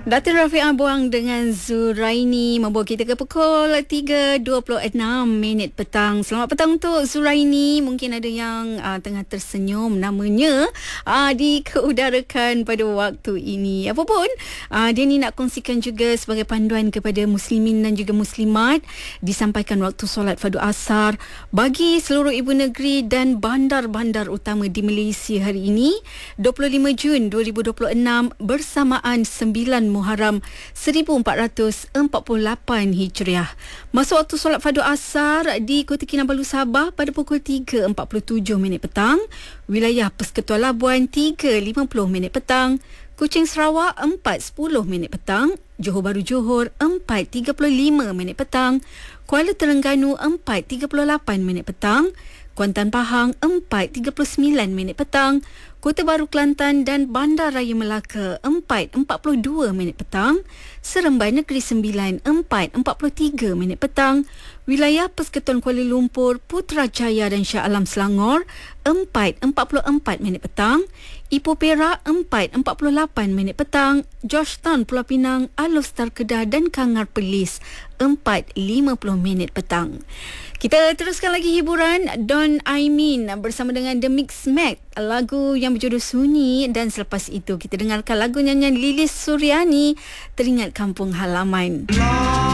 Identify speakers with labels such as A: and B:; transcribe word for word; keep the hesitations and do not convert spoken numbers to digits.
A: Datin Rafiq Buang dengan Zuraini membawa kita ke pukul tiga dua puluh enam minit petang. Selamat petang untuk Zuraini. Mungkin ada yang uh, tengah tersenyum namanya uh, dikeudarakan pada waktu ini. Apapun, uh, dia ni nak kongsikan juga sebagai panduan kepada muslimin dan juga muslimat, disampaikan waktu solat fardu asar bagi seluruh ibu negeri dan bandar-bandar utama di Malaysia hari ini, dua puluh lima Jun dua ribu dua puluh enam, bersamaan sembilan Muharram seribu empat ratus empat puluh lapan Hijriah. Masa waktu solat fardu asar di Kota Kinabalu Sabah pada pukul tiga empat puluh tujuh minit petang, wilayah Persekutuan Labuan tiga lima puluh minit petang, Kuching Sarawak empat sepuluh minit petang, Johor Bahru Johor empat tiga puluh lima minit petang, Kuala Terengganu empat tiga puluh lapan minit petang, Kuantan Pahang empat tiga puluh sembilan minit petang, Kota Baru Kelantan dan Bandar Raya Melaka empat empat puluh dua minit petang, Seremban Negeri Sembilan empat empat puluh tiga minit petang, wilayah Persekutuan Kuala Lumpur, Putrajaya dan Shah Alam Selangor empat empat puluh empat minit petang, Ipoh Perak empat empat puluh lapan minit petang, Georgetown Pulau Pinang, Alor Star Kedah dan Kangar Perlis empat lima puluh minit petang. Kita teruskan lagi hiburan. Don Aimin bersama dengan The Mix Mag, lagu yang berjudul Sunyi, dan selepas itu kita dengarkan lagu nyanyian Lilis Suryani, Teringat Kampung Halaman.